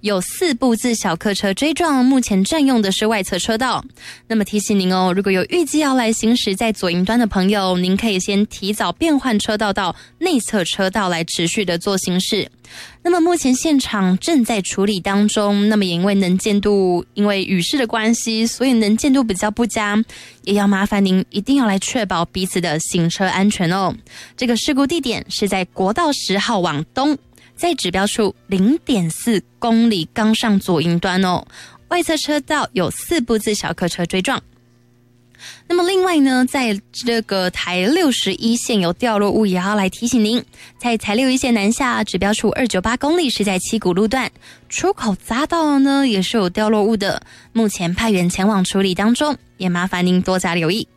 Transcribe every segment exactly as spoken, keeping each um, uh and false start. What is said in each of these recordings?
有四部自小客车追撞，目前占用的是外侧车道。那么提醒您哦，如果有预计要来行驶在左营端的朋友，您可以先提早变换车道到内侧车道来持续的做行驶。那么目前现场正在处理当中，那么也因为能见度因为雨势的关系，所以能见度比较不佳，也要麻烦您一定要来确保彼此的行车安全哦。这个事故地点是在国道十号往东，在指标处 零点四公里刚上左营端哦，外侧车道有四部自小客车追撞。那么另外呢，在这个台六十一线有掉落物，也要来提醒您，在台六一线南下指标处二百九十八公里是在七股路段出口匝道呢，也是有掉落物的，目前派员前往处理当中，也麻烦您多加留意。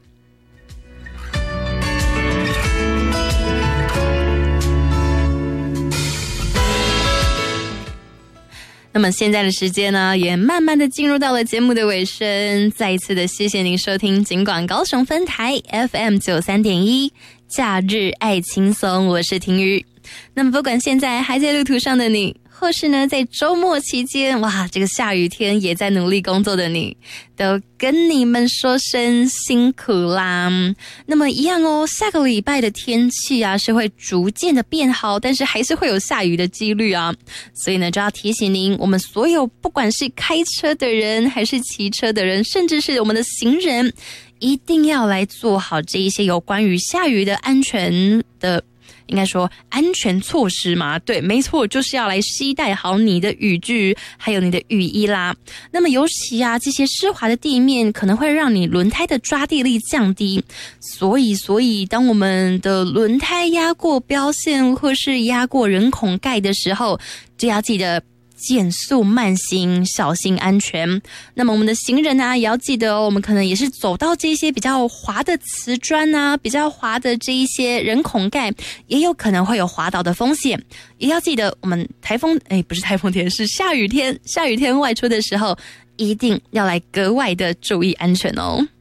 那么现在的时间呢，也慢慢的进入到了节目的尾声，再一次的谢谢您收听警广高雄分台 F M 九十三点一 假日爱轻松，我是婷瑜。那么不管现在还在路途上的你，或是呢在周末期间，哇，这个下雨天也在努力工作的你，都跟你们说声辛苦啦。那么一样哦，下个礼拜的天气啊是会逐渐的变好，但是还是会有下雨的几率啊，所以呢就要提醒您，我们所有不管是开车的人还是骑车的人，甚至是我们的行人，一定要来做好这一些有关于下雨的安全的应该说安全措施嘛，对，没错，就是要来携带好你的雨具还有你的雨衣啦。那么尤其啊，这些湿滑的地面可能会让你轮胎的抓地力降低，所以所以当我们的轮胎压过标线或是压过人孔盖的时候，就要记得减速慢行，小心安全。那么我们的行人啊，也要记得哦，我们可能也是走到这些比较滑的瓷砖啊，比较滑的这一些人孔盖，也有可能会有滑倒的风险。也要记得，我们台风，哎，不是台风天，是下雨天，下雨天外出的时候，一定要来格外的注意安全哦。